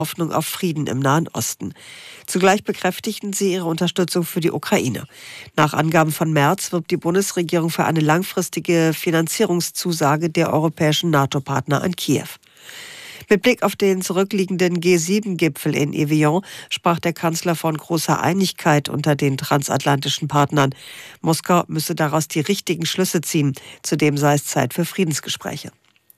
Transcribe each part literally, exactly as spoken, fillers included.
Hoffnung auf Frieden im Nahen Osten. Zugleich bekräftigten sie ihre Unterstützung für die Ukraine. Nach Angaben von Merz wirbt die Bundesregierung für eine langfristige Finanzierungszusage der europäischen NATO-Partner an Kiew. Mit Blick auf den zurückliegenden G sieben Gipfel in Evian sprach der Kanzler von großer Einigkeit unter den transatlantischen Partnern. Moskau müsse daraus die richtigen Schlüsse ziehen. Zudem sei es Zeit für Friedensgespräche.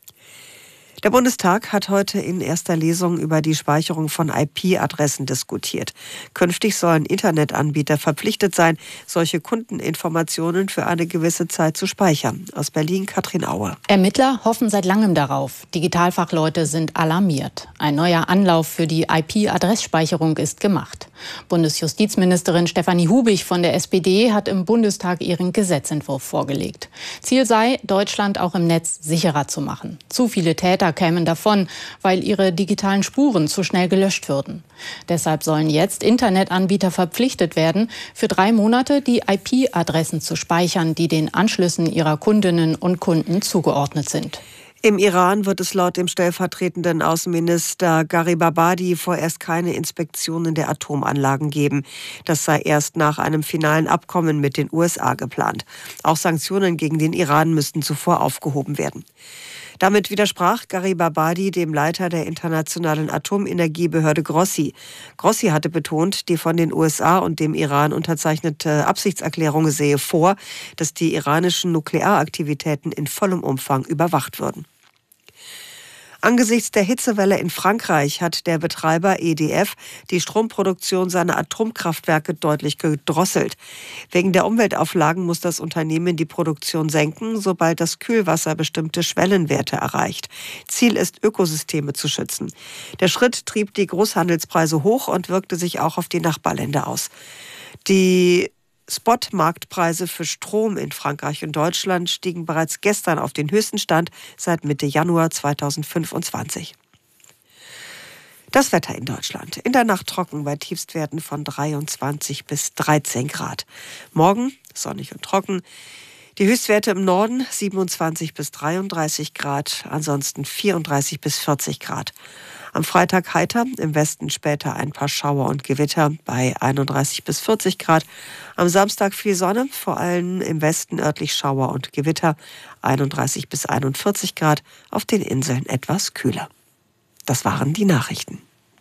Der Bundestag hat heute in erster Lesung über die Speicherung von I P-Adressen diskutiert. Künftig sollen Internetanbieter verpflichtet sein, solche Kundeninformationen für eine gewisse Zeit zu speichern. Aus Berlin Katrin Aue. Ermittler hoffen seit langem darauf. Digitalfachleute sind alarmiert. Ein neuer Anlauf für die I P-Adressspeicherung ist gemacht. Bundesjustizministerin Stefanie Hubig von der S P D hat im Bundestag ihren Gesetzentwurf vorgelegt. Ziel sei, Deutschland auch im Netz sicherer zu machen. Zu viele Täter kämen davon, weil ihre digitalen Spuren zu schnell gelöscht würden. Deshalb sollen jetzt Internetanbieter verpflichtet werden, für drei Monate die I P-Adressen zu speichern, die den Anschlüssen ihrer Kundinnen und Kunden zugeordnet sind. Im Iran wird es laut dem stellvertretenden Außenminister Gharibabadi vorerst keine Inspektionen der Atomanlagen geben. Das sei erst nach einem finalen Abkommen mit den U S A geplant. Auch Sanktionen gegen den Iran müssten zuvor aufgehoben werden. Damit widersprach Gharibabadi dem Leiter der Internationalen Atomenergiebehörde Grossi. Grossi hatte betont, die von den U S A und dem Iran unterzeichnete Absichtserklärung sehe vor, dass die iranischen Nuklearaktivitäten in vollem Umfang überwacht würden. Angesichts der Hitzewelle in Frankreich hat der Betreiber E D F die Stromproduktion seiner Atomkraftwerke deutlich gedrosselt. Wegen der Umweltauflagen muss das Unternehmen die Produktion senken, sobald das Kühlwasser bestimmte Schwellenwerte erreicht. Ziel ist, Ökosysteme zu schützen. Der Schritt trieb die Großhandelspreise hoch und wirkte sich auch auf die Nachbarländer aus. Die Spot-Marktpreise für Strom in Frankreich und Deutschland stiegen bereits gestern auf den höchsten Stand seit Mitte Januar zweitausendfünfundzwanzig. Das Wetter in Deutschland. In der Nacht trocken bei Tiefstwerten von dreiundzwanzig bis dreizehn Grad. Morgen sonnig und trocken. Die Höchstwerte im Norden siebenundzwanzig bis dreiunddreißig Grad, ansonsten vierunddreißig bis vierzig Grad. Am Freitag heiter, im Westen später ein paar Schauer und Gewitter bei einunddreißig bis vierzig Grad. Am Samstag viel Sonne, vor allem im Westen örtlich Schauer und Gewitter, einunddreißig bis einundvierzig Grad, auf den Inseln etwas kühler. Das waren die Nachrichten.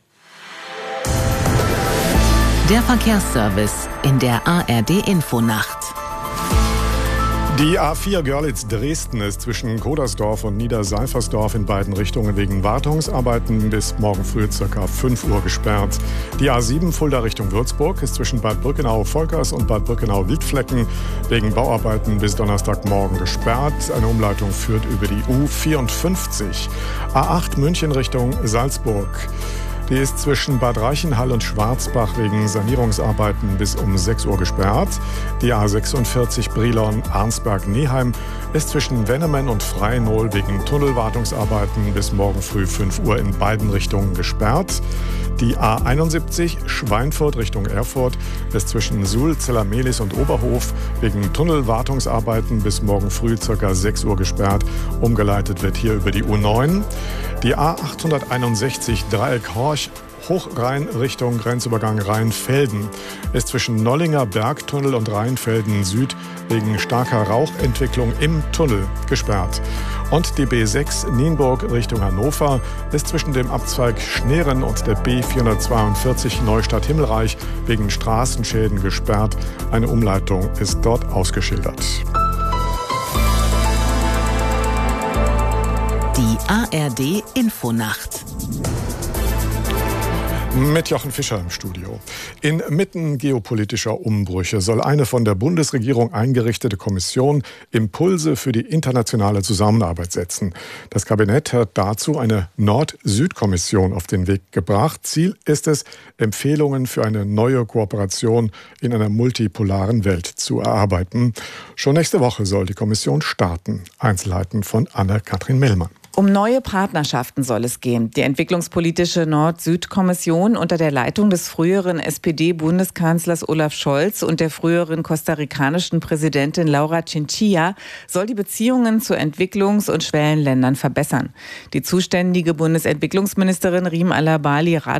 Der Verkehrsservice in der A R D-Infonacht. Die A vier Görlitz-Dresden ist zwischen Kodersdorf und Niederseifersdorf in beiden Richtungen wegen Wartungsarbeiten bis morgen früh ca. fünf Uhr gesperrt. Die A sieben Fulda Richtung Würzburg ist zwischen Bad Brückenau-Volkers und Bad Brückenau-Wildflecken wegen Bauarbeiten bis Donnerstagmorgen gesperrt. Eine Umleitung führt über die U vierundfünfzig. A acht München Richtung Salzburg. Die ist zwischen Bad Reichenhall und Schwarzbach wegen Sanierungsarbeiten bis um sechs Uhr gesperrt. Die A sechsundvierzig Brilon-Arnsberg-Neheim ist zwischen Wennemen und Freinohl wegen Tunnelwartungsarbeiten bis morgen früh fünf Uhr in beiden Richtungen gesperrt. Die A einundsiebzig Schweinfurt Richtung Erfurt ist zwischen Suhl, Zellermelis und Oberhof wegen Tunnelwartungsarbeiten bis morgen früh ca. sechs Uhr gesperrt. Umgeleitet wird hier über die U neun. Die A achthunderteinundsechzig Dreieck Horch Hochrhein Richtung Grenzübergang Rheinfelden ist zwischen Nollinger Bergtunnel und Rheinfelden Süd wegen starker Rauchentwicklung im Tunnel gesperrt. Und die B sechs Nienburg Richtung Hannover ist zwischen dem Abzweig Schneren und der B vierhundertzweiundvierzig Neustadt-Himmelreich wegen Straßenschäden gesperrt. Eine Umleitung ist dort ausgeschildert. Die A R D-Infonacht. Mit Jochen Fischer im Studio. Inmitten geopolitischer Umbrüche soll eine von der Bundesregierung eingerichtete Kommission Impulse für die internationale Zusammenarbeit setzen. Das Kabinett hat dazu eine Nord-Süd-Kommission auf den Weg gebracht. Ziel ist es, Empfehlungen für eine neue Kooperation in einer multipolaren Welt zu erarbeiten. Schon nächste Woche soll die Kommission starten. Einzelheiten von Anne-Kathrin Mellmann. Um neue Partnerschaften soll es gehen. Die entwicklungspolitische Nord-Süd-Kommission unter der Leitung des früheren S P D-Bundeskanzlers Olaf Scholz und der früheren kostarikanischen Präsidentin Laura Chinchilla soll die Beziehungen zu Entwicklungs- und Schwellenländern verbessern. Die zuständige Bundesentwicklungsministerin Riem Alabali